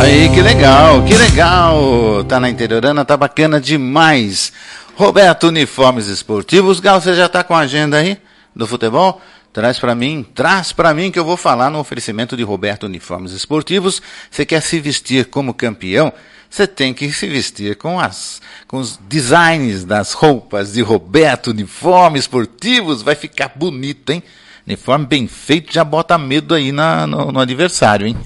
Aí, que legal, tá na Interiorana, tá bacana demais. Roberto Uniformes Esportivos. Gal, você já tá com a agenda aí do futebol? Traz pra mim que eu vou falar no oferecimento de Roberto Uniformes Esportivos. Você quer se vestir como campeão? Você tem que se vestir com os designs das roupas de Roberto Uniformes Esportivos. Vai ficar bonito, hein? Uniforme bem feito, já bota medo aí no adversário, hein?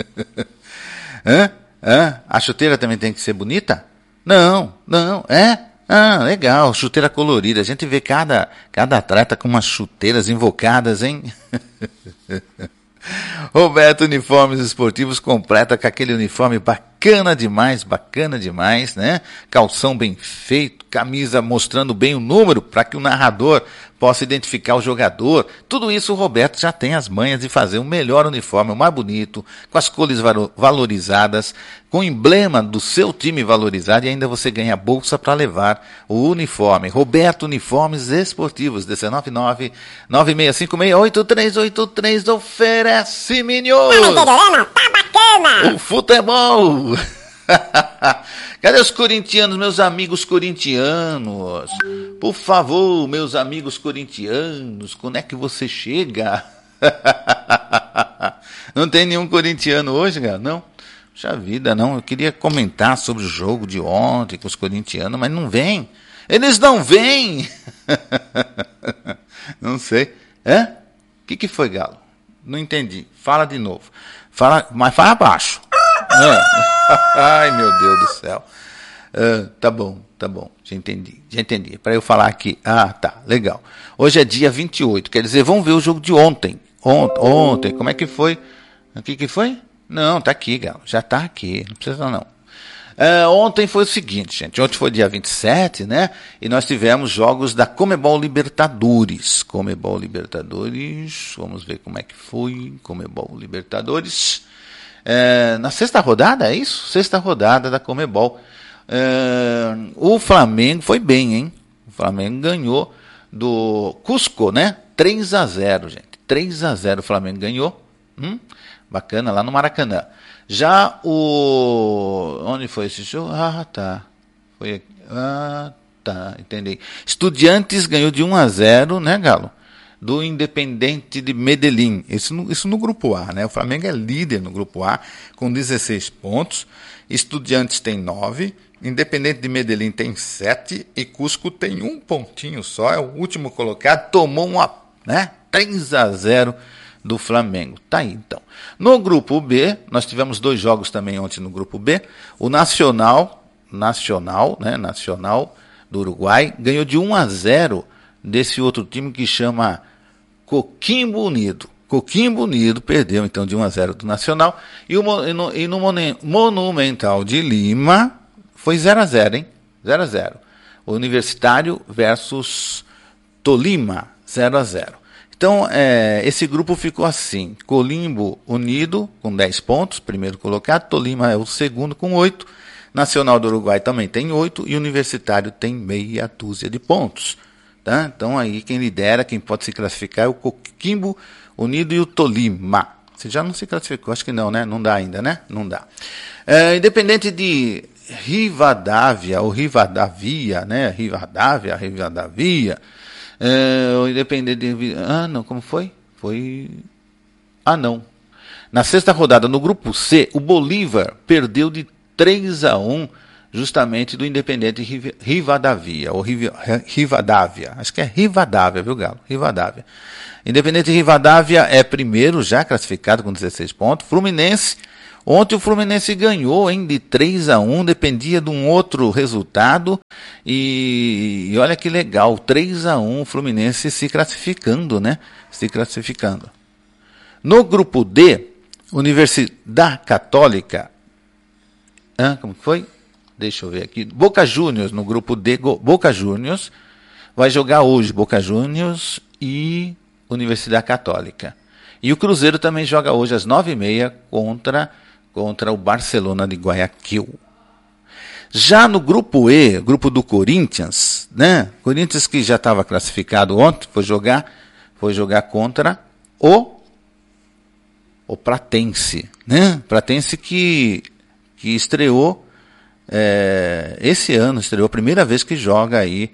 A chuteira também tem que ser bonita? Não, legal, chuteira colorida. A gente vê cada atleta com umas chuteiras invocadas, hein? Roberto Uniformes Esportivos completa com aquele uniforme bacana demais, né? Calção bem feito, camisa mostrando bem o número para que o narrador possa identificar o jogador. Tudo isso o Roberto já tem as manhas de fazer o melhor uniforme, o mais bonito, com as cores valorizadas, com o emblema do seu time valorizado, e ainda você ganha bolsa para levar o uniforme. Roberto Uniformes Esportivos, 19996568383, oferece, Minhos! Tá bacana! O futebol! Cadê os corintianos, meus amigos corintianos? Por favor, meus amigos corintianos, quando é que você chega? Não tem nenhum corintiano hoje, cara? Não? Puxa vida, não. Eu queria comentar sobre o jogo de ontem com os corintianos, mas não vem. Eles não vêm! Não sei. O que foi, Galo? Não entendi. Fala de novo. Mas fala baixo. Ai, meu Deus do céu. Tá bom. Já entendi. Para eu falar aqui. Tá, legal. Hoje é dia 28, quer dizer, vamos ver o jogo de ontem. Ontem, como é que foi? O que foi? Não, tá aqui, Galo. Já tá aqui, não precisa não. Ontem foi o seguinte, gente. Ontem foi dia 27, né? E nós tivemos jogos da Comebol Libertadores. Vamos ver como é que foi. Comebol Libertadores. Na sexta rodada, é isso? Sexta rodada da Comebol. O Flamengo foi bem, hein? O Flamengo ganhou do Cusco, né? 3-0, gente. 3-0 o Flamengo ganhou. Bacana, lá no Maracanã. Já onde foi esse jogo? Tá. Foi aqui. Tá, entendi. Estudiantes ganhou de 1-0, né, Galo? Do Independente de Medellín. Isso no grupo A, né? O Flamengo é líder no grupo A, com 16 pontos. Estudiantes tem 9. Independente de Medellín tem 7. E Cusco tem 1 pontinho só. É o último colocado. Tomou 3-0 do Flamengo. Tá aí, então. No grupo B, nós tivemos 2 jogos também ontem no grupo B. O Nacional do Uruguai ganhou de 1-0 desse outro time que chama Coquimbo Unido. Coquimbo Unido perdeu, então, de 1-0 do Nacional. E no Monumental de Lima foi 0-0, hein? 0-0. Universitário versus Tolima, 0-0. Então, esse grupo ficou assim. Coquimbo Unido com 10 pontos, primeiro colocado. Tolima é o segundo com 8. Nacional do Uruguai também tem 8. E Universitário tem meia dúzia de pontos. Tá? Então, aí quem lidera, quem pode se classificar é o Coquimbo Unido e o Tolima. Você já não se classificou? Acho que não, né? Não dá ainda, né? Não dá. Independente de Rivadavia, ou Rivadavia, né? Rivadavia. O Independente de... não, como foi? Não. Na sexta rodada, no grupo C, o Bolívar perdeu de 3-1 justamente do Independente Rivadavia, ou Rivadavia. Acho que é Rivadavia, viu, Galo? Rivadavia. Independente Rivadavia é primeiro, já classificado com 16 pontos. Fluminense, ontem o Fluminense ganhou, hein, de 3-1, dependia de um outro resultado. E olha que legal, 3-1 o Fluminense se classificando, né? No grupo D, Universidade Católica. Como foi? Deixa eu ver aqui. Boca Juniors no grupo D. Boca Juniors vai jogar hoje. Boca Juniors e Universidade Católica. E o Cruzeiro também joga hoje às 9h30 contra o Barcelona de Guayaquil. Já no grupo E, grupo do Corinthians, né? Corinthians que já estava classificado ontem, foi jogar contra o Platense, né? Platense que que estreou esse ano, estreou a primeira vez que joga aí,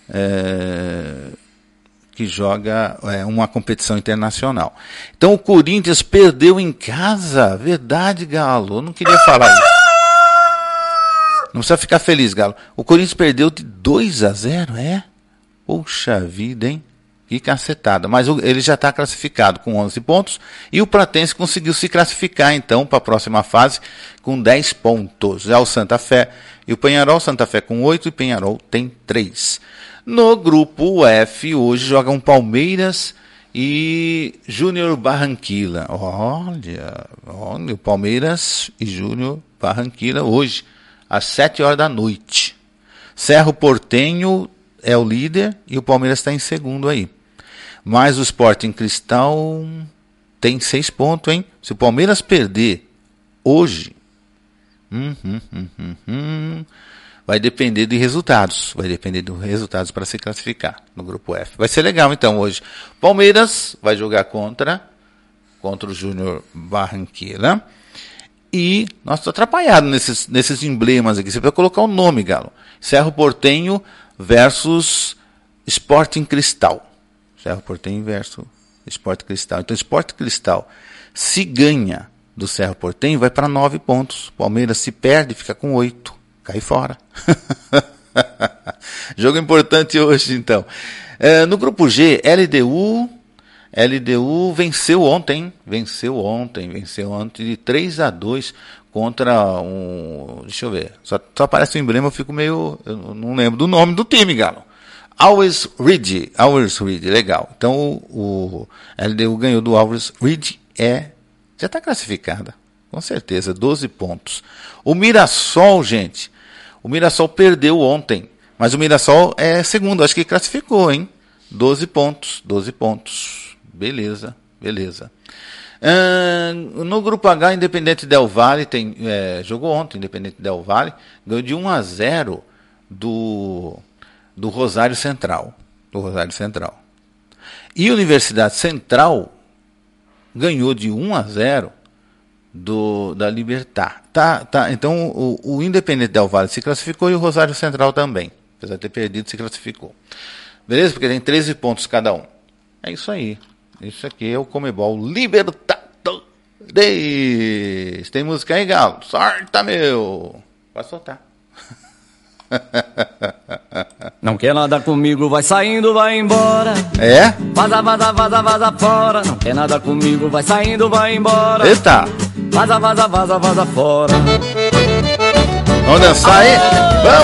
uma competição internacional. Então o Corinthians perdeu em casa, verdade, Galo, eu não queria falar isso. Não precisa ficar feliz, Galo. O Corinthians perdeu de 2-0, Poxa vida, hein? Que cacetada. Mas ele já está classificado com 11 pontos. E o Platense conseguiu se classificar, então, para a próxima fase com 10 pontos. Já o Santa Fé e o Peñarol. Santa Fé com 8 e Peñarol tem 3. No grupo F, hoje jogam Palmeiras e Júnior Barranquilla. Olha, o Palmeiras e Júnior Barranquilla hoje, às 7 horas da noite. Cerro Porteño é o líder e o Palmeiras está em segundo aí. Mas o Sporting Cristal tem 6 pontos, hein? Se o Palmeiras perder hoje, vai depender de resultados. Vai depender dos resultados para se classificar no grupo F. Vai ser legal então hoje. Palmeiras vai jogar contra o Júnior Barranquilla. E, nossa, estou atrapalhado nesses emblemas aqui. Você vai colocar o nome, Galo. Cerro Porteño versus Sporting Cristal. Cerro Porteño versus Sporting Cristal. Então, Sporting Cristal, se ganha do Cerro Porteño, vai para 9 pontos. Palmeiras, se perde, fica com 8. Cai fora. Jogo importante hoje, então. No grupo G, LDU venceu ontem de 3-2 contra um... Deixa eu ver. Só aparece o emblema, eu fico meio... Eu não lembro do nome do time, Galo. Always Ready, legal. Então o LDU ganhou do Always Ready, já está classificada, com certeza, 12 pontos. O Mirassol, gente, perdeu ontem, mas o Mirassol é segundo, acho que classificou, hein? 12 pontos. Beleza. No grupo H, Independente Del Valle jogou ontem, Independente Del Valle, ganhou de 1-0 do Rosário Central. E Universidade Central ganhou de 1-0 da Libertad. Então o Independente Del Valle se classificou e o Rosário Central também. Apesar de ter perdido, se classificou. Beleza? Porque tem 13 pontos cada um. É isso aí. Isso aqui é o Comebol Libertadores. Tem música aí, Galo? Sorta, meu! Pode soltar. Não quer nada comigo, vai saindo, vai embora. Vaza fora. Não quer nada comigo, vai saindo, vai embora. Eita! Vaza fora. Vamos dançar aí?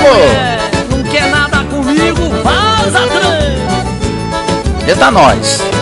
Vamos! Não quer nada comigo, vaza trem. Eita, nós!